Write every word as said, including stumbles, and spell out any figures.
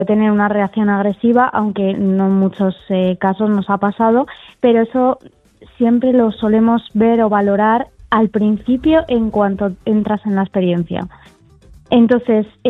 tener una reacción agresiva, aunque no en muchos eh, casos nos ha pasado, pero eso siempre lo solemos ver o valorar al principio en cuanto entras en la experiencia. Entonces,